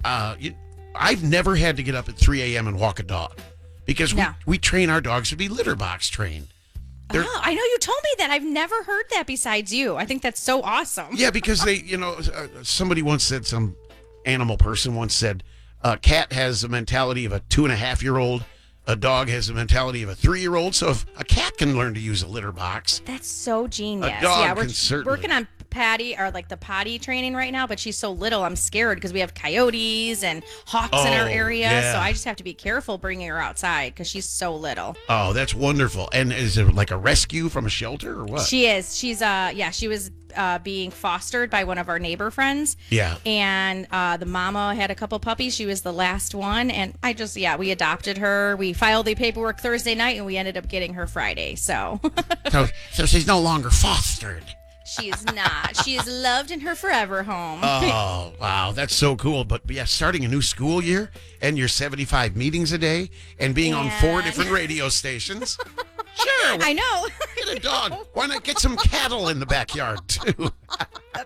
I've never had to get up at 3 a.m. and walk a dog because No. we train our dogs to be litter box trained. Oh, I know you told me that. I've never heard that besides you. I think that's so awesome. Yeah, because somebody once said, some animal person once said, a cat has a mentality of a 2.5-year-old. A dog has the mentality of a 3-year-old. So if a cat can learn to use a litter box, That's so genius. A dog yeah, we're can certainly. working on the potty training right now, but she's so little. I'm scared because we have coyotes and hawks in our Oh, area. yeah. So I just have to be careful bringing her outside because she's so little. oh, that's wonderful. And is it like a rescue from a shelter or what? She is. She was being fostered by one of our neighbor friends. Yeah. And the mama had a couple puppies. She was the last one. And we adopted her. We filed the paperwork Thursday night and we ended up getting her Friday. So So she's no longer fostered. she is not. She is loved in her forever home. Oh, wow. That's so cool. But yeah, starting a new school year and your 75 meetings a day and being on 4 And- different radio stations. Sure. I know. Get a dog. Why not get some cattle in the backyard, too?